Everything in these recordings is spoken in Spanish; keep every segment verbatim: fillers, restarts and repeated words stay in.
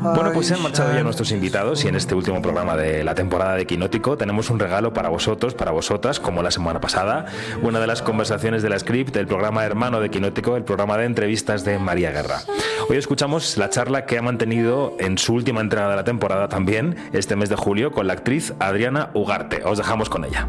Bueno, pues se han marchado ya nuestros invitados y en este último programa de la temporada de Quinótico tenemos un regalo para vosotros, para vosotras, como la semana pasada, una de las conversaciones de la Script, del programa hermano de Quinótico, el programa de entrevistas de María Guerra. Hoy escuchamos la charla que ha mantenido en su última entrega de la temporada también, este mes de julio, con la actriz Adriana Ugarte. Os dejamos con ella.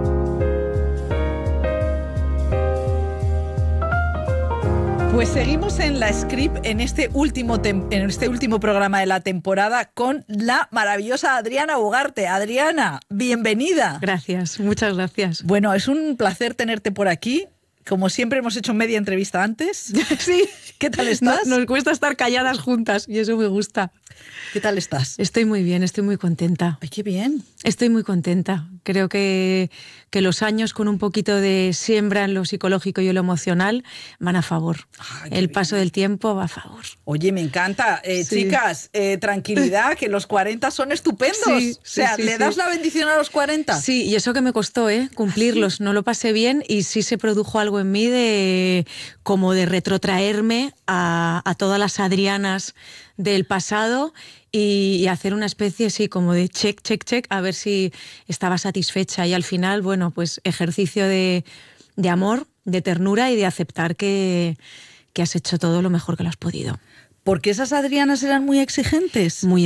Pues seguimos en la Script en este último tem- en este último programa de la temporada con la maravillosa Adriana Ugarte. Adriana, bienvenida. Gracias, muchas gracias. Bueno, es un placer tenerte por aquí. Como siempre hemos hecho media entrevista antes. Sí. ¿Qué tal estás? No, nos cuesta estar calladas juntas y eso me gusta. ¿Qué tal estás? Estoy muy bien, estoy muy contenta. Ay, qué bien. Estoy muy contenta. Creo que, que los años con un poquito de siembra en lo psicológico y en lo emocional van a favor. Ay, El bien. paso del tiempo va a favor. Oye, me encanta. Eh, Sí. Chicas, eh, tranquilidad, que los cuarenta son estupendos. Sí, o sea, sí, sí, ¿le sí. das la bendición a los cuarenta? Sí, y eso que me costó, ¿eh? Cumplirlos. No lo pasé bien y sí se produjo algo en mí de como de retrotraerme a, a todas las Adrianas del pasado y, y hacer una especie así como de check, check, check, a ver si estaba satisfecha. Y al final, bueno, pues ejercicio de, de amor, de ternura y de aceptar que, que has hecho todo lo mejor que lo has podido. Porque esas Adrianas eran muy exigentes. Muy